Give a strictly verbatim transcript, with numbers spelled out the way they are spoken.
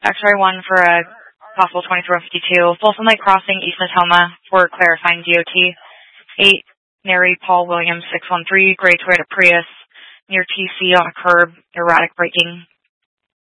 X-ray one for a possible twenty-four fifty-two. Folsom Lake Crossing, East Natoma for clarifying D O T. eight, Mary Paul Williams six one three, gray Toyota Prius, near T C on a curb, erratic braking.